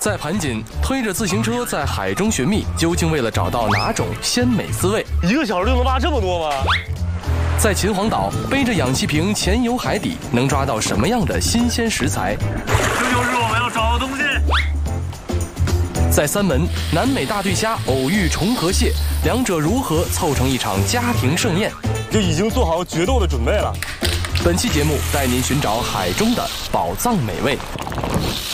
在盘锦，推着自行车在海中寻觅，究竟为了找到哪种鲜美滋味 ？1个小时就能挖这么多吗？ 在秦皇岛，背着氧气瓶潜游海底，能抓到什么样的新鲜食材？ 这就是我们要找的东西。 在三门，南美大对虾偶遇重河蟹，两者如何凑成一场家庭盛宴？ 就已经做好决斗的准备了。 本期节目带您寻找海中的宝藏美味。